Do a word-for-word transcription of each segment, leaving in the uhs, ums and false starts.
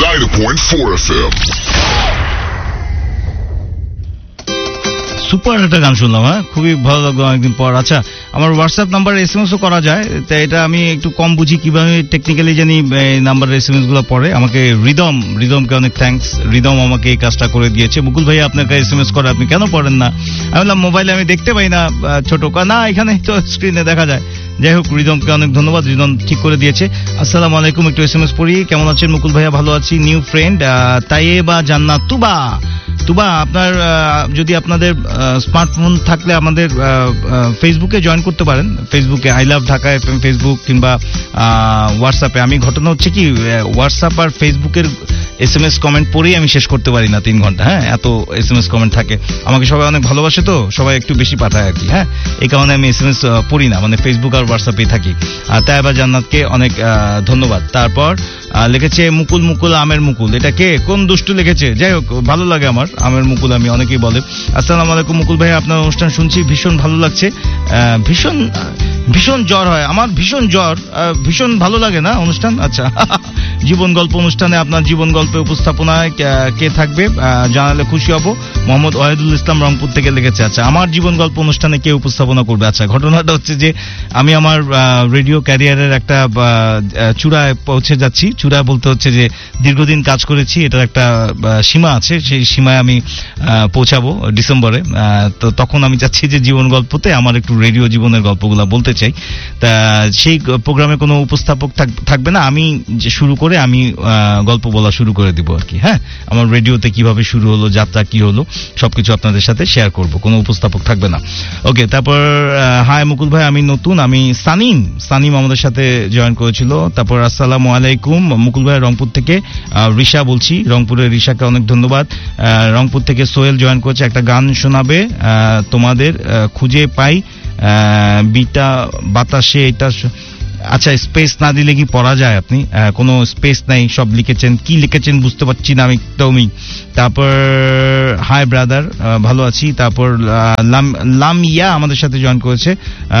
ninety point four F M. Super একটা গান শুনলাম, হ্যাঁ, খুবই ভালো লাগলো অনেকদিন পর। আচ্ছা, আমার WhatsApp number S M S O করা যায়, তাই এটা আমি একটু কম বুঝি কিভাবে টেকনিক্যালি জানি নাম্বার এস এম এস গুলো পড়ে। আমাকে রিদম রিদমকে অনেক থ্যাঙ্কস, রিদম আমাকে এই কাজটা করে দিয়েছে। মুকুল ভাই আপনাকে এস এম এস করে, আপনি কেন পড়েন না? আমি বললাম মোবাইলে আমি দেখতে পাই না, ছোট না এখানে তো স্ক্রিনে দেখা যায়। যাই হোক, রিদমকে অনেক ধন্যবাদ, রিদম ঠিক করে দিয়েছে। আসসালামু আলাইকুম, একটু এস এম এস পড়ি। কেমন আছেন মুকুল ভাইয়া? ভালো আছি। নিউ ফ্রেন্ড তাইয়েবা জান্নাত তুবা তুবা আপনার যদি আপনাদের স্মার্টফোন থাকলে আমাদের ফেসবুকে জয়েন করতে পারেন। ফেসবুকে I love Dhaka F M Facebook, কিংবা হোয়াটসঅ্যাপে। আমি ঘটনা হচ্ছে কি, হোয়াটসঅ্যাপ আর ফেসবুকের এস এম এস কমেন্ট পড়েই আমি শেষ করতে পারি না তিন ঘন্টা। হ্যাঁ, এত এস এম এস কমেন্ট থাকে। আমাকে সবাই অনেক ভালোবাসে, তো সবাই একটু বেশি পাঠায় আর কি। হ্যাঁ, এই কারণে আমি এস এম এস পড়ি না, মানে ফেসবুক আর হোয়াটসঅ্যাপেই থাকি। আর তাইবা জান্নাতকে অনেক ধন্যবাদ। তারপর লিখেছে মুকুল মুকুল আমের মুকুল, এটা কে, কোন দুষ্টু লিখেছে? যাই হোক, ভালো লাগে আমার আমের মুকুল, আমি অনেকেই বলে। আসসালামু আলাইকুম মুকুল ভাই, আপনার অনুষ্ঠান শুনছি, ভীষণ ভালো লাগছে। ভীষণ ভীষণ জ্বর হয় আমার, ভীষণ জ্বর, ভীষণ ভালো লাগে না অনুষ্ঠান। আচ্ছা, জীবন গল্প অনুষ্ঠানে আপনার জীবন গল্পে উপস্থাপনায় কে থাকবে জানালে খুশি হব। মোহাম্মদ ওয়াহিদুল ইসলাম রংপুর থেকে লিখেছে। আচ্ছা, আমার জীবন গল্প অনুষ্ঠানে কে উপস্থাপনা করবে? আচ্ছা, ঘটনাটা হচ্ছে যে আমি আমার রেডিও ক্যারিয়ারের একটা চূড়ায় পৌঁছে যাচ্ছি। চূড়ায় বলতে হচ্ছে যে দীর্ঘদিন কাজ করেছি, এটার একটা সীমা আছে, সেই সীমায় আমি পৌঁছাবো ডিসেম্বরে। তো তখন আমি চাচ্ছি যে জীবন গল্পতে আমার একটু রেডিও জীবনের গল্পগুলো বলতে চাই। তা সেই প্রোগ্রামে কোনো উপস্থাপক থাকবে না, আমি যে শুরু করে আমি গল্প বলা শুরু করে দিব আর কি। হ্যাঁ, আমার রেডিওতে কিভাবে শুরু হলো, যাত্রা কি হলো, সবকিছু আপনাদের সাথে শেয়ার করব, কোনো উপস্থাপক থাকবে না। ওকে, তারপর হাই মুকুল ভাই, আমি নতুন, আমি সানিম সানিম আমাদের সাথে জয়েন করেছিল। তারপর আসসালামু আলাইকুম মুকুল ভাই, রংপুর থেকে রিশা বলছি, রংপুরের রিশাকে অনেক ধন্যবাদ। রংপুর থেকে সোহেল জয়েন করেছে, একটা গান শোনাবে তোমাদের, খুঁজে পাই বিটা বাতাসে, এটা। আচ্ছা, স্পেস না দিলে কি পড়া যায়? আপনি কোনো স্পেস নাই, সব লিখেছেন, কি লিখেছেন বুঝতে পারছি না আমি একদমই। তারপর হাই ব্রাদার, ভালো আছি। তারপর লামিয়া আমাদের সাথে জয়েন করেছে।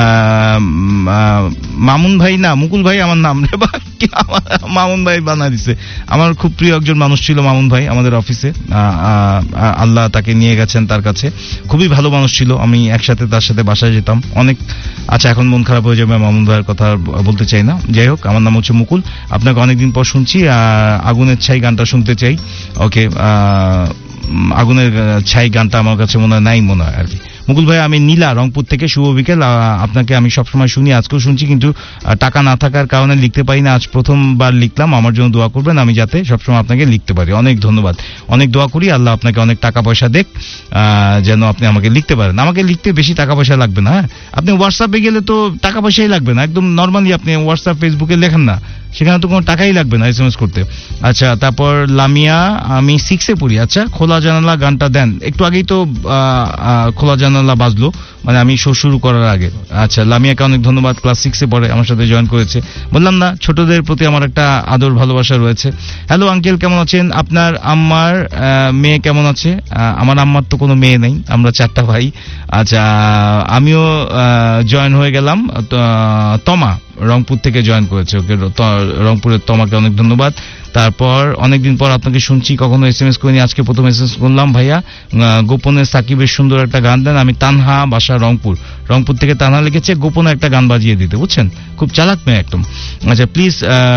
মামুন ভাই না মুকুল ভাই আমার নাম রে, মামুন ভাই বানা দিছে। আমার খুব প্রিয় একজন মানুষ ছিল মামুন ভাই আমাদের অফিসে, আল্লাহ তাকে নিয়ে গেছেন তার কাছে। খুবই ভালো মানুষ ছিল, আমি একসাথে তার সাথে বাসায় যেতাম অনেক। আচ্ছা, এখন মন খারাপ হয়ে যাবে, মামুন ভাইয়ের কথা বলতে চাই না। যাই হোক, আমার নাম হচ্ছে মুকুল, আপনাকে অনেকদিন পর শুনছি। আগুনের ছাই গানটা শুনতে চাই। ওকে, আগুনের ছাই গানটা আমার কাছে মনে হয় নাই, মনে হয় আর কি। মুকুল ভাই, আমি নীলা, রংপুর থেকে, শুভ বিকেল। আপনাকে আমি সবসময় শুনি, আজকেও শুনছি, কিন্তু টাকা না থাকার কারণে লিখতে পারি না। আজ প্রথমবার লিখলাম, আমার জন্য দোয়া করবেন, আমি যাতে সবসময় আপনাকে লিখতে পারি। অনেক ধন্যবাদ, অনেক দোয়া করি, আল্লাহ আপনাকে অনেক টাকা পয়সা দেখ, যেন আপনি আমাকে লিখতে পারেন। আমাকে লিখতে বেশি টাকা পয়সা লাগবে না। হ্যাঁ, আপনি হোয়াটসঅ্যাপে গেলে তো টাকা পয়সাই লাগবে না, একদম নর্মালি আপনি হোয়াটসঅ্যাপ ফেসবুকে লেখেন না, সেখানে তো কোনো টাকাই লাগবে না এস এম এস করতে। আচ্ছা, তারপর লামিয়া, আমি সিক্সে পড়ি। আচ্ছা, খোলা জানালা গানটা দেন। একটু আগেই তো খোলা জানালা বাজলো, মানে আমি শো শুরু করার আগে। আচ্ছা, লামিয়াকে অনেক ধন্যবাদ, ক্লাস সিক্সে পড়ে, আমার সাথে জয়েন করেছে। বললাম না, ছোটদের প্রতি আমার একটা আদর ভালোবাসা রয়েছে। হ্যালো আঙ্কেল, কেমন আছেন? আপনার আম্মার মেয়ে কেমন আছে? আমার আম্মার তো কোনো মেয়ে নেই, আমরা চারটা ভাই। আচ্ছা, আমিও জয়েন হয়ে গেলাম। তমা রংপুর থেকে জয়েন করেছে, ওকে, রংপুরের তোমাকে অনেক ধন্যবাদ। তারপর অনেকদিন পর আপনাকে শুনছি, কখনো এস এম এস করিনি, আজকে প্রথম এস এম এস করলাম। ভাইয়া, গোপনের সাকিবের সুন্দর একটা গান দেন। আমি তানহা, বাসা রংপুর। রংপুর থেকে তানহা লিখেছে গোপনে একটা গান বাজিয়ে দিতে, বুঝছেন, খুব চালাক মেয়ে একদম। আচ্ছা, প্লিজ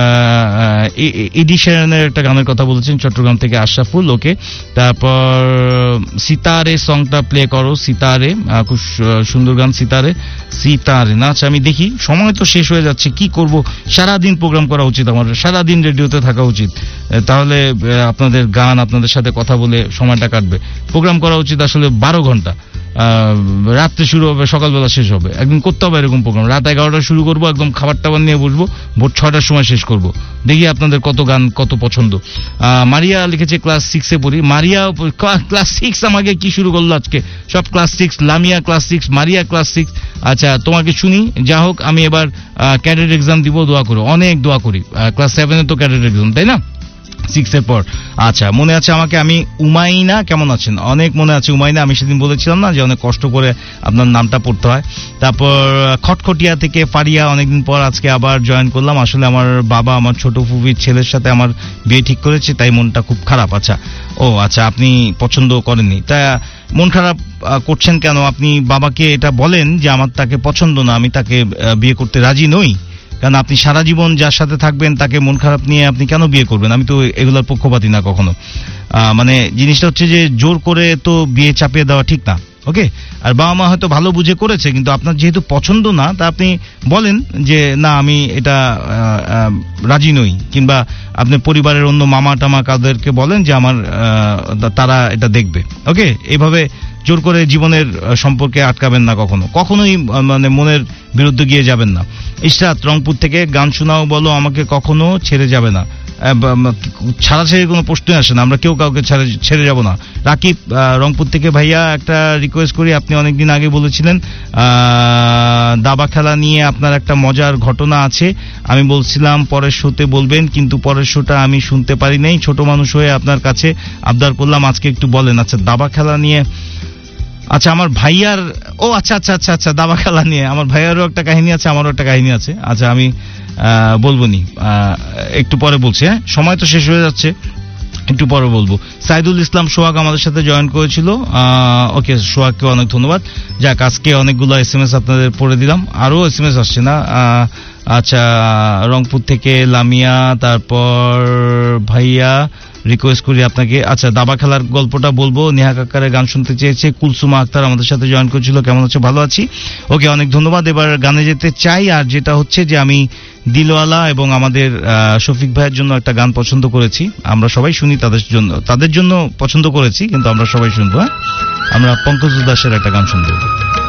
এডিশনের একটা গানের কথা বলেছেন, চট্টগ্রাম থেকে আশরাফুল। ওকে, তারপর সিতারে সংটা প্লে করো, সিতারে, খুব সুন্দর গান, সিতারে সিতারে না। আচ্ছা, আমি দেখি, সময় তো শেষ হয়ে যাচ্ছে, কি করব, সারাদিন প্রোগ্রাম করা উচিত আমার, সারাদিন রেডিওতে থাকা উচিত, তাহলে আপনাদের গান, আপনাদের সাথে কথা বলে সময়টা কাটবে। প্রোগ্রাম করা উচিত আসলে বারো ঘন্টা, রাত্রে শুরু হবে, সকালবেলা শেষ হবে। একদিন করতে হবে এরকম প্রোগ্রাম, রাত এগারোটা শুরু করবো, একদম খাবার টাবার নিয়ে বসবো, ভোর ছয়টার সময় শেষ করব। দেখি আপনাদের কত গান কত পছন্দ। মারিয়া লিখেছে ক্লাস সিক্সে পড়ি। মারিয়া ক্লাস সিক্স, আমাকে কি শুরু করলো আজকে, সব class six. Lamia class six, মারিয়া ক্লাস সিক্স। আচ্ছা, তোমাকে শুনি। যা হোক, আমি এবার ক্যাডেট এক্সাম দিব, দোয়া করো, অনেক দোয়া করি। ক্লাস সেভেনে তো ক্যাডেট এক্সাম, তাই না? সিক্স এর পর। আচ্ছা, মনে আছে আমাকে, আমি উমাইনা, কেমন আছেন? অনেক মনে আছে উমাইনা, আমি সেদিন বলেছিলাম না যে অনেক কষ্ট করে আপনার নামটা পড়তে হয়। তারপর খটখটিয়া থেকে ফারিয়া, অনেকদিন পর আজকে আবার জয়েন করলাম। আসলে আমার বাবা আমার ছোট ফুফির ছেলের সাথে আমার বিয়ে ঠিক করেছে, তাই মনটা খুব খারাপ। আচ্ছা, ও আচ্ছা, আপনি পছন্দ করেননি, তা মন খারাপ করছেন কেন? আপনি বাবাকে এটা বলেন যে আমার তাকে পছন্দ না, আমি তাকে বিয়ে করতে রাজি নই। কারণ আপনি সারা জীবন যার সাথে থাকবেন তাকে মন খারাপ নিয়ে আপনি কেন বিয়ে করবেন? আমি তো এগুলোর পক্ষপাতী না কখনো। মানে জিনিসটা হচ্ছে যে জোর করে তো বিয়ে চাপিয়ে দেওয়া ঠিক না। ওকে, আর বাবা মা হয়তো ভালো বুঝে করেছে, কিন্তু আপনার যেহেতু পছন্দ না, তা আপনি বলেন যে না, আমি এটা রাজি নই। কিংবা আপনি পরিবারের অন্য মামা টামা কাদেরকে বলেন যে আমার তারা এটা দেখবে। ওকে, এইভাবে জোর করে জীবনের সম্পর্কে আটকাবেন না কখনো, কখনোই মানে মনের বিরুদ্ধে গিয়ে যাবেন না। ইশরাত রংপুর থেকে, গান শোনাও বলো আমাকে, কখনো ছেড়ে যাবে না। ছাড়াছাড়ি কোনো প্রশ্নই আসে না, আমরা কেউ কাউকে ছেড়ে যাব না। রাকিব রংপুর থেকে, ভাইয়া একটা রিকোয়েস্ট করি, আপনি অনেকদিন আগে বলেছিলেন দাবা খেলা নিয়ে আপনার একটা মজার ঘটনা আছে, আমি বলছিলাম পরের শোতে বলবেন, কিন্তু পরের শোটা আমি শুনতে পারি নাই। ছোট মানুষ হয়ে আপনার কাছে আবদার করলাম, আজকে একটু বলেন। আচ্ছা, দাবা খেলা নিয়ে, আচ্ছা আমার ভাইয়ার, ও আচ্ছা আচ্ছা আচ্ছা আচ্ছা দাবা খেলা নিয়ে আমার ভাইয়ারও একটা কাহিনী আছে, আমারও একটা কাহিনী আছে। আচ্ছা, আমি বলবো নি, একটু পরে বলছি। হ্যাঁ, সময় তো শেষ হয়ে যাচ্ছে, একটু পরে বলবো। সাইদুল ইসলাম সোহাগ আমাদের সাথে জয়েন করেছিল। ওকে, সোহাগকে অনেক ধন্যবাদ। যাক, আজকে অনেকগুলো এস এম এস আপনাদের পড়ে দিলাম, আরো এস এম এস আসছে না। আচ্ছা, রংপুর থেকে লামিয়া, তারপর ভাইয়া রিকোয়েস্ট করি আপনাকে, আচ্ছা দাবা খেলার গল্পটা বলবো। নেহা কাক্কারের গান শুনতে চেয়েছে। কুলসুমা আক্তার আমাদের সাথে জয়েন করেছিল, কেমন আছে? ভালো আছি। ওকে, অনেক ধন্যবাদ। এবার গানে যেতে চাই, আর যেটা হচ্ছে যে আমি দিলওয়ালা এবং আমাদের শফিক ভাইয়ের জন্য একটা গান পছন্দ করেছি, আমরা সবাই শুনি তাদের জন্য, তাদের জন্য পছন্দ করেছি, কিন্তু আমরা সবাই শুনবো। হ্যাঁ, আমরা পঙ্কজ দাসের একটা গান শুনবো।